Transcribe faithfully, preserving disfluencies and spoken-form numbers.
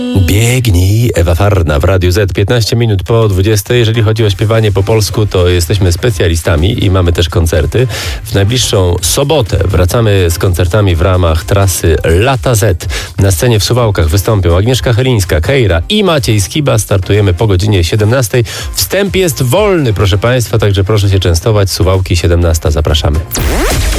Biegnij, Ewa Farna w Radiu Z, piętnaście minut po dwudziestej. Jeżeli chodzi o śpiewanie po polsku, to jesteśmy specjalistami i mamy też koncerty. W najbliższą sobotę wracamy z koncertami w ramach trasy Lata Z. Na scenie w Suwałkach wystąpią Agnieszka Chylińska, Kejra i Maciej Skiba. Startujemy po godzinie siedemnastej. Wstęp jest wolny, proszę Państwa, także proszę się częstować. Suwałki siedemnasta, zapraszamy.